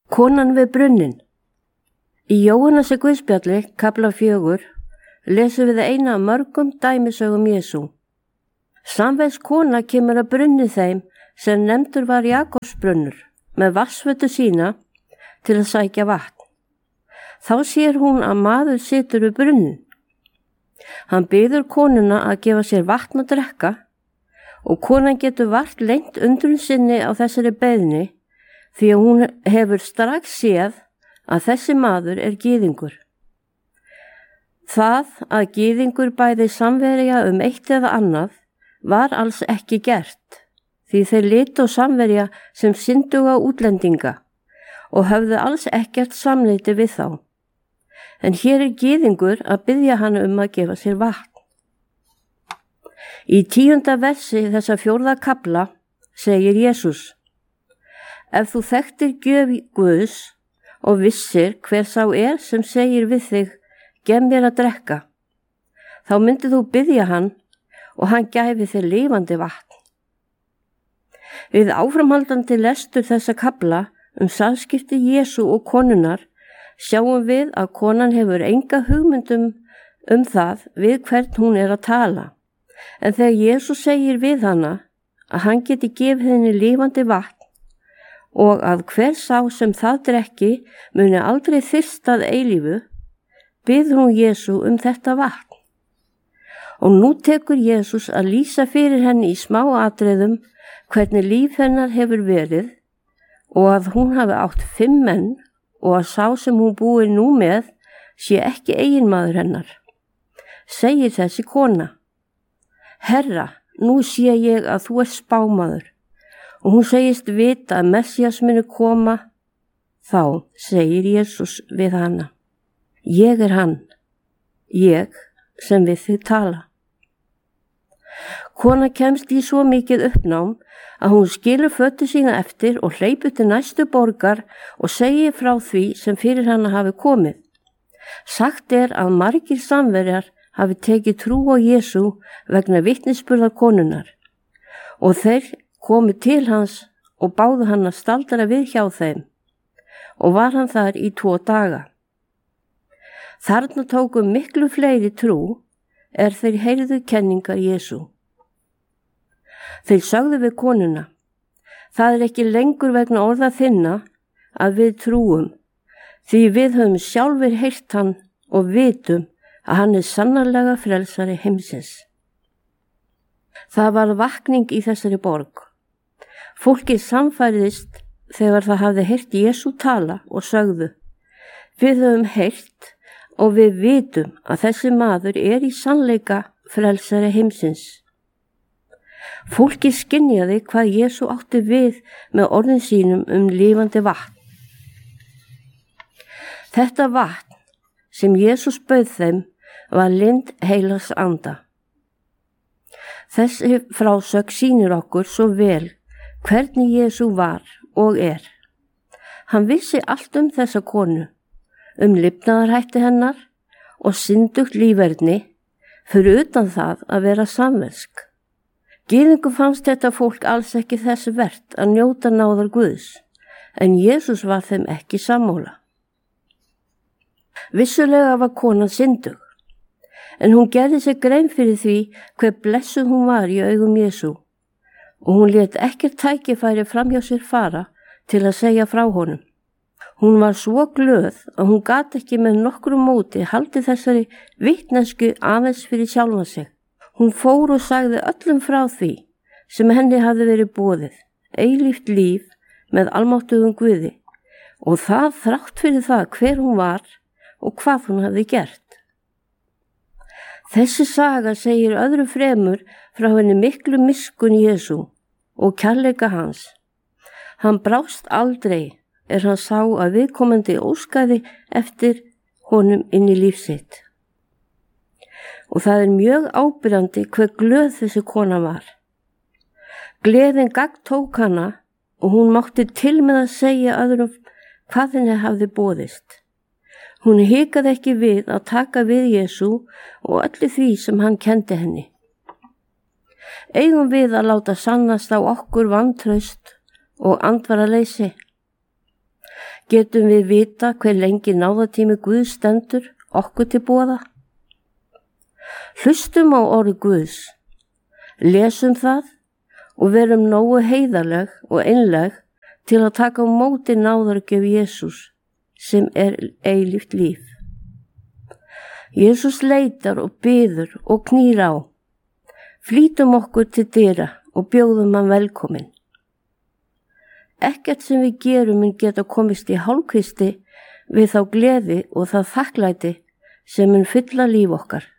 Konan við brunninn. Í Jóhannesi Guðspjalli, kafla 4, lesum við eina af mörgum dæmisögum Jesú. Samvegs kona kemur að brunni þeim sem nefndur var Jakobsbrunnur með vatnsvötu sína til að sækja vatn. Þá sér hún að maður situr við brunnin. Hann biður konuna að gefa sér vatn að drekka og konan getur vart lengt undrun sinni á þessari beiðni því að hún hefur strax séð að þessi maður er gyðingur. Það að gyðingur bæði samverja eitt eða annað var alls ekki gert, því þeir litu á samverja sem synduga útlendinga og höfðu alls ekkert samneyti við þá. En hér er gyðingur að biðja hann að gefa sér vatn. Í 10. versi þessa 4. kafla segir Jesús: Ef þú þekktir gjöf Guðs og vissir hver sá er sem segir við þig, gef mér að drekka, þá myndir þú biðja hann og hann gæfi þér lifandi vatn. Við áframhaldandi lestur þessa kafla samskipti Jesú og konunar sjáum við að konan hefur enga hugmyndum það við hvern hún er að tala. En þegar Jesú segir við hana að hann geti gefið henni lifandi vatn og að hver sá sem það drekki muni aldrei þyrsta að eilífu, biður hún Jesú þetta vatn. Og nú tekur Jesús að lýsa fyrir henni í smá atriðum hvernig líf hennar hefur verið og að hún hafi átt 5 menn og að sá sem hún búir nú með sé ekki eiginmaður hennar. Segir þessi kona: Herra, nú sé ég að þú ert spámaður. Og hún segist vita að Messías muni koma. Þá segir Jesús við hana: Ég er hann, ég sem við þig tala. Kona kemst í svo mikið uppnám að hún skilur fötu sína eftir og hleypur til næstu borgar og segir frá því sem fyrir hana hafi komið. Sagt er að margir samverjar hafi tekið trú á Jesú vegna vitnisburðar konunnar og þeir komu til hans og báðu hann að staldra við hjá þeim og var hann þar í 2 daga. Þarna tóku miklu fleiri trú þeir heyrðu kenningar Jesú. Þeir sögðu við konuna: Það er ekki lengur vegna orða þinna að við trúum, því við höfum sjálfur heyrt hann og vitum að hann er sannarlega frelsari heimsins. Það var vakning í þessari borg. Fólkið samfæriðist þegar það hafði heyrt Jesú tala og sögðu: Við höfum heyrt og við vitum að þessi maður er í sannleika frelsari heimsins. Fólkið skynjaði hvað Jesú átti við með orðin sínum lifandi vatn. Þetta vatn sem Jesús bauð þeim var lind heilags anda. Þessi frásögn sýnir okkur svo vel hvernig Jesú var og er. Hann vissi allt þessa konu, lifnaðarhætti hennar og syndugt líferni, fyrir utan það að vera samvesk. Gyðingum fannst þetta fólk alls ekki þess vert að njóta náðar Guðs, en Jesús var þeim ekki sammála. Vissulega var konan syndug, en hún gerði sér grein fyrir því hve blessuð hún var í augum Jesú og hún lét ekkert tækifæri framhjá sér fara til að segja frá honum. Hún var svo glöð að hún gat ekki með nokkru móti haldið þessari vitneskju aðeins fyrir sjálfa sig. Hún fór og sagði öllum frá því sem henni hafði verið boðið, eilíft líf með almáttugum Guði, og það þrátt fyrir það hver hún var og hvað hún hafði gert. Þessi saga segir öðru fremur frá henni miklu miskunn Jesú og kærleika hans. Hann brást aldrei hann sá að viðkomandi óskaði eftir honum inn í líf sitt. Og það er mjög ábyrjandi hve glöð þessi kona var. Gleðin gagntók hana og hún mátti til með að segja öðrum hvað henni hafði boðist. Hún hikaði ekki við að taka við Jesú og öllu því sem hann kenndi henni. Eigum við að láta sannast á okkur vantraust og andvaraleysi? Getum við vita hver lengi náðatími Guðs stendur okkur til boða? Hlustum á orð Guðs, lesum það og verum nógu heiðarleg og einleg til að taka á móti náðargjöf Jesús sem eilíft líf. Jesús leitar og biður og knýr á. Flýtum okkur til dyra og bjóðum hann velkomin. Ekkert sem við gerum mun geta komist í hálfkvisti við þá gleði og það þakklæti sem mun fylla líf okkar.